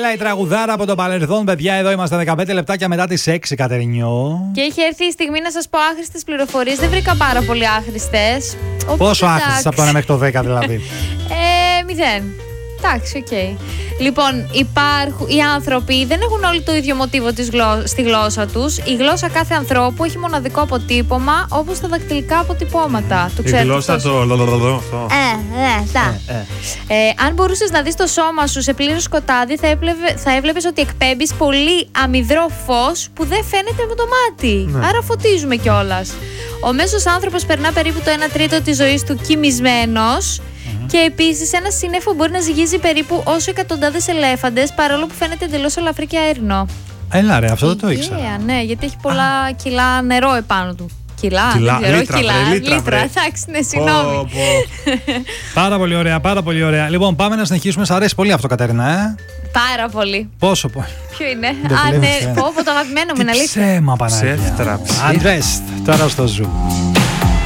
Καπέλα, η τραγουδάρα από το παρελθόν, παιδιά. Εδώ είμαστε 15 λεπτάκια μετά τις 6, Κατερινιό. Και έχει έρθει η στιγμή να σας πω άχρηστες πληροφορίες. Δεν βρήκα πάρα πολύ άχρηστες. Πόσο άχρηστες από το 1 μέχρι το 10 δηλαδή? 0. Εντάξει, οκ. Λοιπόν, οι άνθρωποι δεν έχουν όλοι το ίδιο μοτίβο στη γλώσσα τους. Η γλώσσα κάθε ανθρώπου έχει μοναδικό αποτύπωμα, όπως τα δακτυλικά αποτυπώματα. Το η γλώσσα το αν μπορούσες να δεις το σώμα σου σε πλήρω σκοτάδι, θα έβλεπες ότι εκπέμπεις πολύ αμυδρό φως που δεν φαίνεται με το μάτι. Ναι. Άρα φωτίζουμε κιόλας. Ο μέσος άνθρωπος περνά περίπου το 1/3 της ζωής του κοιμισμένος. Και επίσης ένα σύννεφο μπορεί να ζυγίζει περίπου όσο εκατοντάδες ελέφαντες, παρόλο που φαίνεται εντελώς ελαφρύ και αέρινο. Έλα ρε, αυτό δεν το ήξερα. Ναι, γιατί έχει πολλά κιλά νερό επάνω του. Κιλά, λίτρα. Εντάξει, ναι, συγγνώμη. Πάρα πολύ ωραία, πάρα πολύ ωραία. Λοιπόν, πάμε να συνεχίσουμε. Σ' αρέσει πολύ αυτό, Κατερίνα, Πάρα πολύ. Πόσο πολύ? Ποιο είναι? Ναι, πω το αγαπημένο μου, είναι αλήθεια. Ψέμα, Παναγία. Ψεύτρα. Undressed, τώρα στο Ζου.